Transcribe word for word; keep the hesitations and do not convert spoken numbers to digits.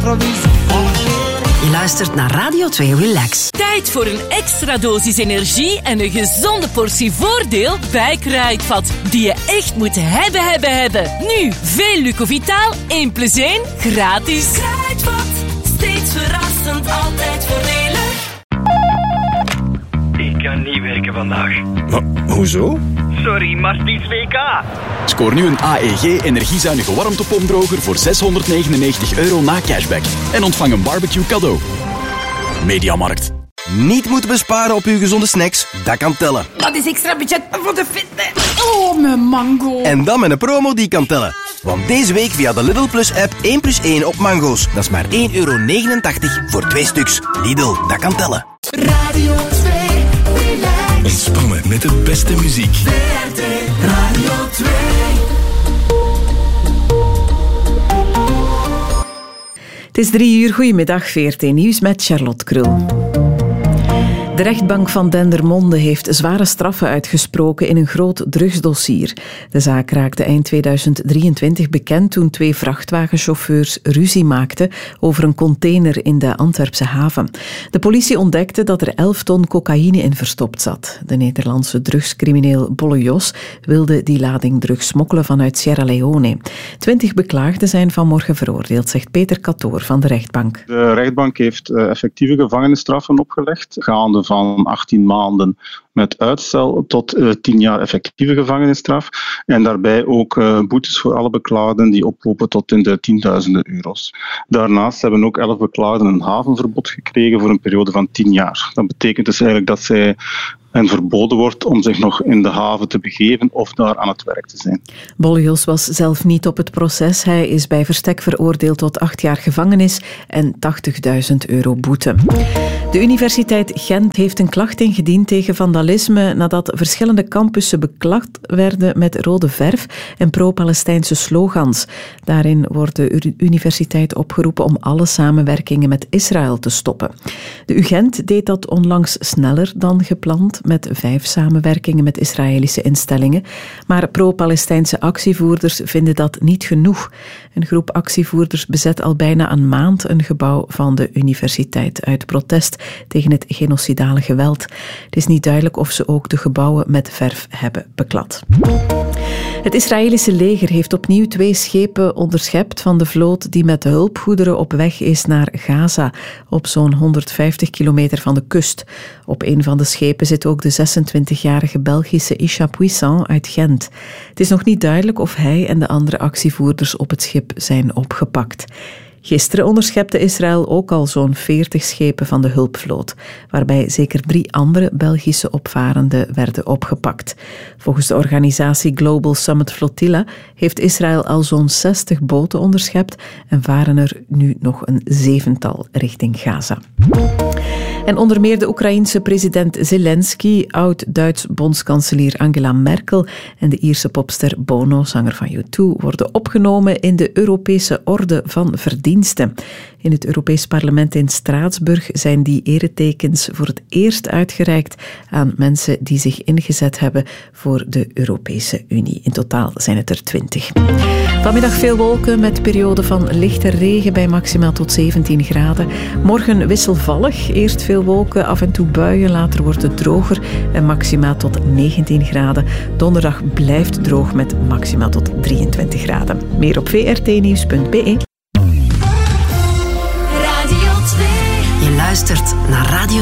Je luistert naar Radio twee Relax. Tijd voor een extra dosis energie en een gezonde portie voordeel bij Kruidvat. Die je echt moet hebben, hebben, hebben. Nu, veel Lucovitaal, één plus één, gratis. Kruidvat, steeds verrassend, altijd voordelig. Ik kan niet werken vandaag. Maar, hoezo? Sorry, maar het is W K. Scoor nu een A E G energiezuinige warmtepompdroger voor zeshonderdnegenennegentig euro na cashback. En ontvang een barbecue cadeau. Mediamarkt. Niet moeten besparen op uw gezonde snacks? Dat kan tellen. Dat is extra budget voor de fitness. Oh, mijn mango. En dan met een promo die kan tellen. Want deze week via de Lidl Plus app één plus één op mango's. Dat is maar één euro negenentachtig voor twee stuks. Lidl, dat kan tellen. Radio twee, relax. Ontspannen met de beste muziek. V R T Radio twee. Het is drie uur. Goedemiddag, V R T Nieuws met Charlotte Krul. De rechtbank van Dendermonde heeft zware straffen uitgesproken in een groot drugsdossier. De zaak raakte eind tweeduizend drieëntwintig bekend toen twee vrachtwagenchauffeurs ruzie maakten over een container in de Antwerpse haven. De politie ontdekte dat er elf ton cocaïne in verstopt zat. De Nederlandse drugscrimineel Bolle Jos wilde die lading drugs smokkelen vanuit Sierra Leone. Twintig beklaagden zijn vanmorgen veroordeeld, zegt Peter Katoor van de rechtbank. De rechtbank heeft uh, effectieve gevangenisstraffen opgelegd, gaande van achttien maanden met uitstel tot uh, tien jaar effectieve gevangenisstraf. En daarbij ook uh, boetes voor alle beklaagden die oplopen tot in de tienduizenden euro's. Daarnaast hebben ook elf beklaagden een havenverbod gekregen voor een periode van tien jaar. Dat betekent dus eigenlijk dat zij en verboden wordt om zich nog in de haven te begeven of daar aan het werk te zijn. Bolle Jos was zelf niet op het proces. Hij is bij verstek veroordeeld tot acht jaar gevangenis en tachtigduizend euro boete. De Universiteit Gent heeft een klacht ingediend tegen vandalisme nadat verschillende campussen beklad werden met rode verf en pro-Palestijnse slogans. Daarin wordt de universiteit opgeroepen om alle samenwerkingen met Israël te stoppen. De U Gent deed dat onlangs sneller dan gepland, met vijf samenwerkingen met Israëlische instellingen. Maar pro-Palestijnse actievoerders vinden dat niet genoeg. Een groep actievoerders bezet al bijna een maand een gebouw van de universiteit uit protest tegen het genocidale geweld. Het is niet duidelijk of ze ook de gebouwen met verf hebben beklad. Het Israëlische leger heeft opnieuw twee schepen onderschept van de vloot die met hulpgoederen op weg is naar Gaza, op zo'n honderdvijftig kilometer van de kust. Op een van de schepen zit ook de zesentwintigjarige Belgische Isha Puissant uit Gent. Het is nog niet duidelijk of hij en de andere actievoerders op het schip zijn opgepakt. Gisteren onderschepte Israël ook al zo'n veertig schepen van de hulpvloot, waarbij zeker drie andere Belgische opvarenden werden opgepakt. Volgens de organisatie Global Summit Flotilla heeft Israël al zo'n zestig boten onderschept en varen er nu nog een zevental richting Gaza. En onder meer de Oekraïense president Zelensky, oud-Duits bondskanselier Angela Merkel en de Ierse popster Bono, zanger van U twee, worden opgenomen in de Europese Orde van Verdiensten. In het Europees Parlement in Straatsburg zijn die eretekens voor het eerst uitgereikt aan mensen die zich ingezet hebben voor de Europese Unie. In totaal zijn het er twintig. Vanmiddag veel wolken met perioden van lichte regen bij maximaal tot zeventien graden. Morgen wisselvallig, eerst veel wolken, af en toe buien, later wordt het droger en maximaal tot negentien graden. Donderdag blijft droog met maximaal tot drieëntwintig graden. Meer op v r t nieuws punt b e. Je luistert naar Radio